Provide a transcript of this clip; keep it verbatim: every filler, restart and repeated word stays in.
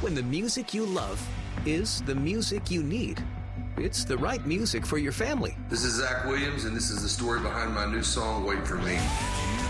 When the music you love is the music you need. It's the right music for your family. This is Zach Williams, and this is the story behind my new song, Wait For Me.